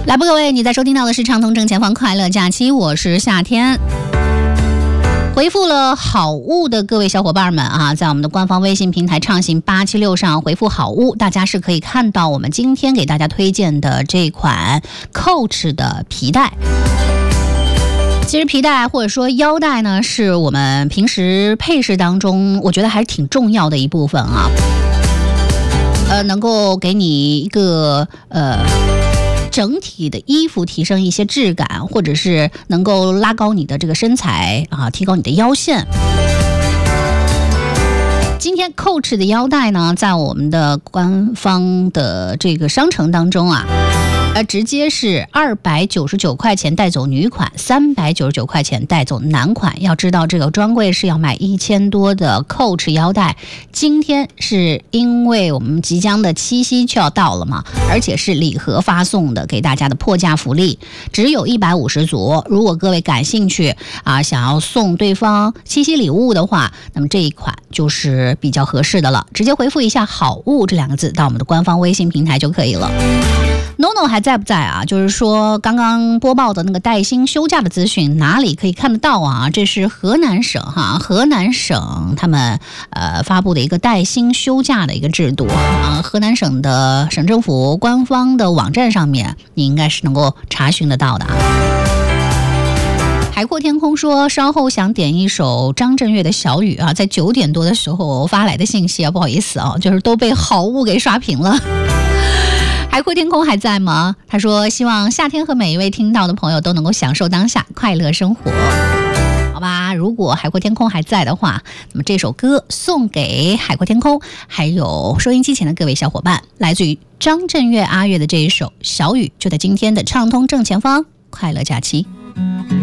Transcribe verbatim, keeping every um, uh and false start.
来吧，各位，你在收听到的是畅通正前方快乐假期，我是夏天。回复了好物的各位小伙伴们啊，在我们的官方微信平台畅行八七六上回复好物，大家是可以看到我们今天给大家推荐的这款 Coach 的皮带。其实皮带或者说腰带呢，是我们平时配饰当中我觉得还是挺重要的一部分啊，呃，能够给你一个呃整体的衣服提升一些质感，或者是能够拉高你的这个身材啊，提高你的腰线。今天 Coach 的腰带呢，在我们的官方的这个商城当中啊，呃，直接是二百九十九块钱带走女款，三百九十九块钱带走男款。要知道这个专柜是要卖一千多的 Coach 腰带，今天是因为我们即将的七夕就要到了嘛，而且是礼盒发送的，给大家的破价福利，只有一百五十组。如果各位感兴趣啊，想要送对方七夕礼物的话，那么这一款就是比较合适的了。直接回复一下好物这两个字到我们的官方微信平台就可以了。NONO 还在不在啊？就是说刚刚播报的那个带薪休假的资讯哪里可以看得到啊？这是河南省哈，河南省他们呃发布的一个带薪休假的一个制度啊，河南省的省政府官方的网站上面你应该是能够查询得到的啊。海阔天空说稍后想点一首张震岳的小雨啊，在九点多的时候发来的信息啊，不好意思啊，就是都被好物给刷屏了。海阔天空还在吗？他说希望夏天和每一位听到的朋友都能够享受当下，快乐生活。好吧，如果海阔天空还在的话，那么这首歌送给海阔天空还有收音机前的各位小伙伴，来自于张震岳阿岳的这一首小雨，就在今天的畅通正前方快乐假期。